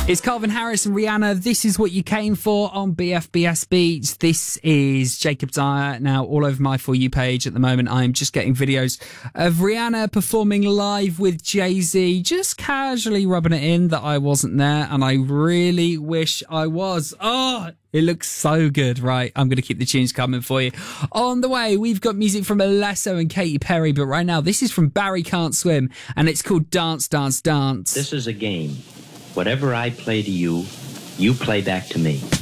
It's Calvin Harris and Rihanna. This is what you came for on BFBS Beats. This is Jacob Dyer. Now, all over my For You page at the moment, I'm just getting videos of Rihanna performing live with Jay-Z, just casually rubbing it in that I wasn't there, and I really wish I was. Oh, it looks so good, right? I'm going to keep the tunes coming for you. On the way, we've got music from Alesso and Katy Perry, but right now, this is from Barry Can't Swim, and it's called Dance, Dance, Dance. This is a game. Whatever I play to you, you play back to me.